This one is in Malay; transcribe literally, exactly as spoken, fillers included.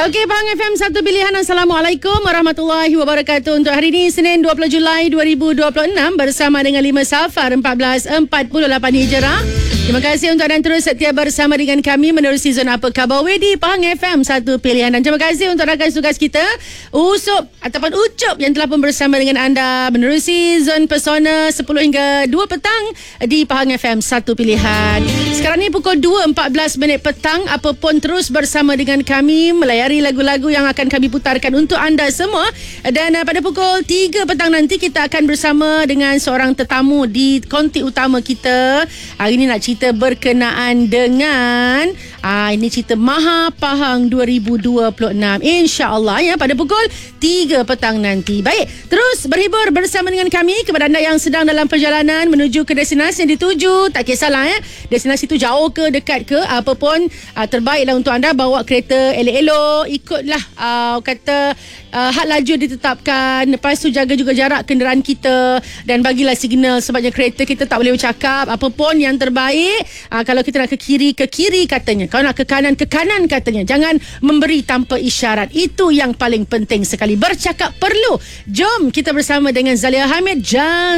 Okey, Pahang F M satu pilihan. Assalamualaikum warahmatullahi wabarakatuh. Untuk hari ini Senin dua puluh Julai dua ribu dua puluh enam bersama dengan lima Safar empat belas empat puluh lapan Hijrah. Terima kasih untuk anda terus setia bersama dengan kami menerusi zona Apa Khabar di Pahang F M satu pilihan. Dan terima kasih untuk rakan tugas kita Usup ataupun Ucup yang telah pun bersama dengan anda menerusi zon Pesona sepuluh hingga dua petang di Pahang F M satu pilihan. Sekarang ni pukul dua empat belas minit petang. Apapun terus bersama dengan kami melayari lagu-lagu yang akan kami putarkan untuk anda semua. Dan uh, pada pukul tiga petang nanti kita akan bersama dengan seorang tetamu di konti utama kita. Hari ini nak cerita berkenaan dengan uh, ini cerita Maha Pahang dua ribu dua puluh enam, insya-Allah ya, pada pukul tiga petang nanti. Baik, terus berhibur bersama dengan kami kepada anda yang sedang dalam perjalanan menuju ke destinasi yang dituju. Tak kisahlah ya, destinasi itu jauh ke dekat ke, apapun uh, terbaiklah untuk anda bawa kereta elok-elok, ikutlah uh, kata uh, had laju ditetapkan. Lepas tu jaga juga jarak kenderaan kita dan bagilah signal, sebabnya kereta kita tak boleh bercakap. Apapun yang terbaik, uh, kalau kita nak ke kiri, ke kiri katanya. Kalau nak ke kanan, ke kanan katanya. Jangan memberi tanpa isyarat. Itu yang paling penting sekali. Bercakap perlu. Jom kita bersama dengan Zalia Hamid. Jangan